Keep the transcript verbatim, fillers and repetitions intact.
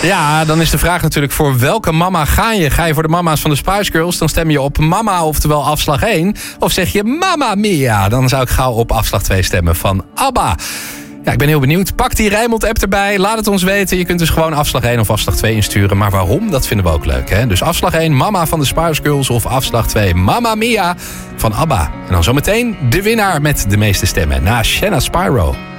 Ja, dan is de vraag natuurlijk voor welke mama ga je? Ga je voor de mama's van de Spice Girls? Dan stem je op mama, oftewel afslag één. Of zeg je Mamma Mia? Dan zou ik gauw op afslag twee stemmen van ABBA. Ja, ik ben heel benieuwd. Pak die Rijnmond-app erbij. Laat het ons weten. Je kunt dus gewoon afslag één of afslag twee insturen. Maar waarom? Dat vinden we ook leuk. Hè? Dus afslag één, Mama van de Spice Girls. Of afslag twee, Mamma Mia van ABBA. En dan zometeen de winnaar met de meeste stemmen. Na Shanna Spyro.